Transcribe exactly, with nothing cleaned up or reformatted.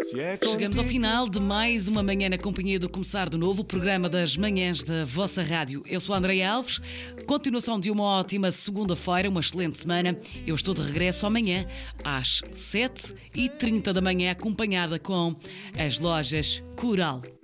Chegamos ao final de mais uma manhã na companhia do Começar de Novo, o programa das manhãs da vossa rádio. Eu sou a Andreia Alves, continuação de uma ótima segunda-feira, uma excelente semana. Eu estou de regresso amanhã às sete e trinta da manhã, acompanhada com as lojas Coral.